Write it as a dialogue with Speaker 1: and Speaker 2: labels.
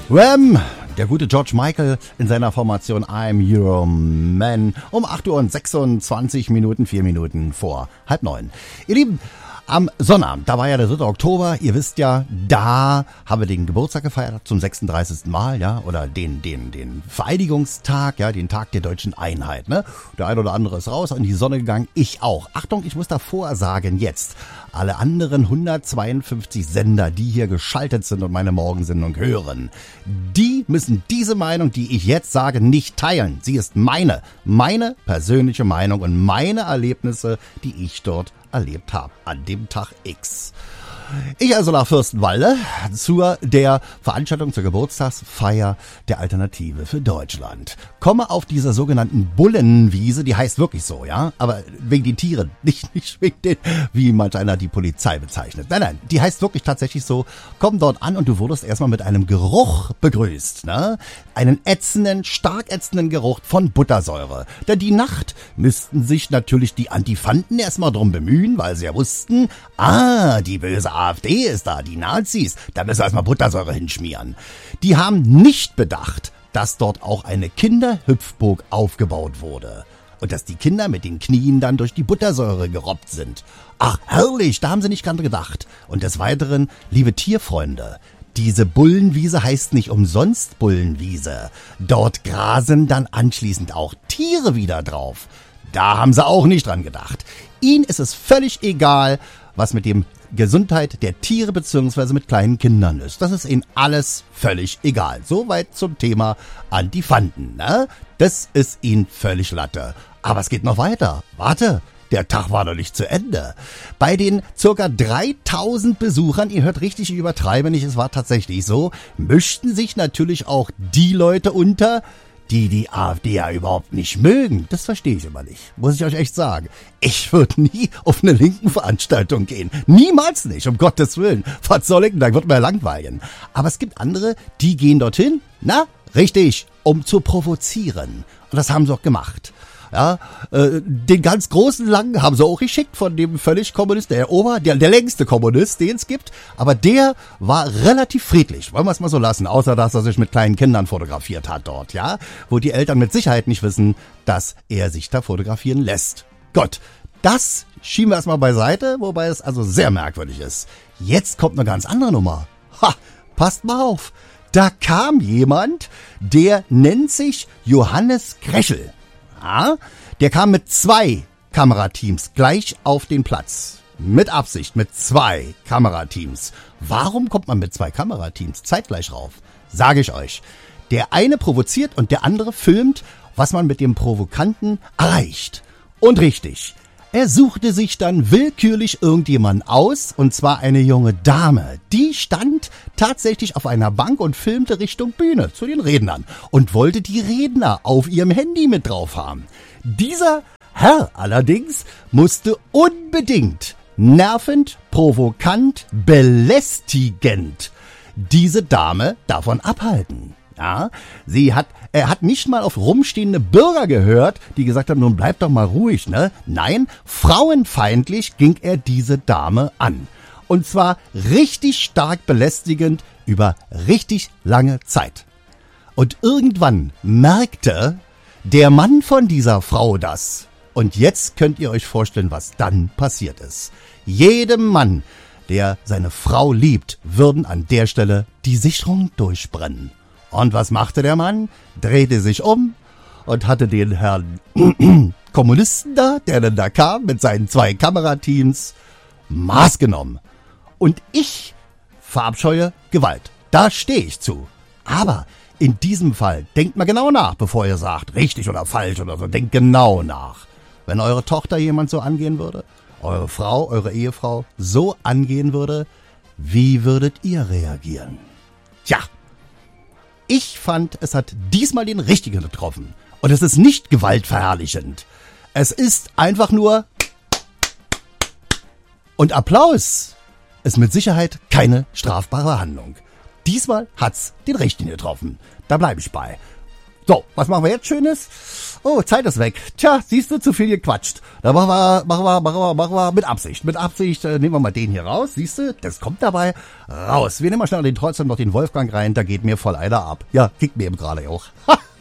Speaker 1: Wham! Der gute George Michael in seiner Formation I'm Your Man um 8 Uhr und 26 Minuten, 4 Minuten vor 8:30. Ihr Lieben, am Sonnabend, da war ja der 3. Oktober, ihr wisst ja, da haben wir den Geburtstag gefeiert, zum 36. Mal, ja, oder den Vereidigungstag, ja, den Tag der deutschen Einheit, ne? Der ein oder andere ist raus in die Sonne gegangen, ich auch. Achtung, ich muss davor sagen, jetzt, alle anderen 152 Sender, die hier geschaltet sind und meine Morgensendung hören, die müssen diese Meinung, die ich jetzt sage, nicht teilen. Sie ist meine persönliche Meinung und meine Erlebnisse, die ich dort erlebt habe, an dem Tag X. Ich also nach Fürstenwalde zu der Veranstaltung zur Geburtstagsfeier der Alternative für Deutschland. Komme auf dieser sogenannten Bullenwiese, die heißt wirklich so, ja, aber wegen den Tieren, nicht wegen den, wie manch einer die Polizei bezeichnet. Nein, die heißt wirklich tatsächlich so. Komm dort an und du wurdest erstmal mit einem Geruch begrüßt, ne? Einen stark ätzenden Geruch von Buttersäure. Denn die Nacht müssten sich natürlich die Antifanten erstmal drum bemühen, weil sie ja wussten, die böse AfD ist da, die Nazis, da müssen wir erstmal Buttersäure hinschmieren. Die haben nicht bedacht, dass dort auch eine Kinderhüpfburg aufgebaut wurde. Und dass die Kinder mit den Knien dann durch die Buttersäure gerobbt sind. Ach, herrlich, da haben sie nicht dran gedacht. Und des Weiteren, liebe Tierfreunde, diese Bullenwiese heißt nicht umsonst Bullenwiese. Dort grasen dann anschließend auch Tiere wieder drauf. Da haben sie auch nicht dran gedacht. Ihnen ist es völlig egal, was mit dem Gesundheit der Tiere bzw. mit kleinen Kindern ist. Das ist ihnen alles völlig egal. Soweit zum Thema Antifanten, ne? Das ist ihnen völlig Latte. Aber es geht noch weiter. Warte, der Tag war noch nicht zu Ende. Bei den ca. 3000 Besuchern, ihr hört richtig, ich übertreibe nicht, es war tatsächlich so, mischten sich natürlich auch die Leute unter, die AfD ja überhaupt nicht mögen. Das verstehe ich immer nicht, muss ich euch echt sagen. Ich würde nie auf eine linken Veranstaltung gehen. Niemals nicht, um Gottes Willen. Was soll ich denn, da wird mir langweilen. Aber es gibt andere, die gehen dorthin, richtig, um zu provozieren. Und das haben sie auch gemacht. Ja, den ganz großen Langen haben sie auch geschickt von dem völlig Kommunist, der längste Kommunist, den es gibt. Aber der war relativ friedlich, wollen wir es mal so lassen, außer dass er sich mit kleinen Kindern fotografiert hat dort, ja, wo die Eltern mit Sicherheit nicht wissen, dass er sich da fotografieren lässt. Gott, das schieben wir erstmal beiseite, wobei es also sehr merkwürdig ist. Jetzt kommt eine ganz andere Nummer. Passt mal auf. Da kam jemand, der nennt sich Johannes Krechel. Der kam mit 2 Kamerateams gleich auf den Platz. Mit Absicht, mit 2 Kamerateams. Warum kommt man mit 2 Kamerateams zeitgleich rauf? Sage ich euch. Der eine provoziert und der andere filmt, was man mit dem Provokanten erreicht. Und richtig, er suchte sich dann willkürlich irgendjemanden aus, und zwar eine junge Dame. Die stand tatsächlich auf einer Bank und filmte Richtung Bühne zu den Rednern und wollte die Redner auf ihrem Handy mit drauf haben. Dieser Herr allerdings musste unbedingt nervend, provokant, belästigend diese Dame davon abhalten. Ja, er hat nicht mal auf rumstehende Bürger gehört, die gesagt haben, nun bleib doch mal ruhig, ne? Nein, frauenfeindlich ging er diese Dame an. Und zwar richtig stark belästigend über richtig lange Zeit. Und irgendwann merkte der Mann von dieser Frau das. Und jetzt könnt ihr euch vorstellen, was dann passiert ist. Jedem Mann, der seine Frau liebt, würden an der Stelle die Sicherungen durchbrennen. Und was machte der Mann? Drehte sich um und hatte den Herrn Kommunisten da, der dann da kam mit seinen 2 Kamerateams, Maß genommen. Und ich verabscheue Gewalt. Da stehe ich zu. Aber in diesem Fall denkt mal genau nach, bevor ihr sagt, richtig oder falsch oder so. Denkt genau nach. Wenn eure Tochter jemand so angehen würde, eure Frau, eure Ehefrau so angehen würde, wie würdet ihr reagieren? Tja. Ich fand, es hat diesmal den Richtigen getroffen. Und es ist nicht gewaltverherrlichend. Es ist einfach nur... Und Applaus ist mit Sicherheit keine strafbare Handlung. Diesmal hat's den Richtigen getroffen. Da bleibe ich bei. So, was machen wir jetzt Schönes? Oh, Zeit ist weg. Tja, siehst du, zu viel gequatscht. Da machen wir mit Absicht. Mit Absicht nehmen wir mal den hier raus. Siehst du, das kommt dabei raus. Wir nehmen mal schnell trotzdem noch den Wolfgang rein. Da geht mir voll einer ab. Ja, kickt mir eben gerade auch.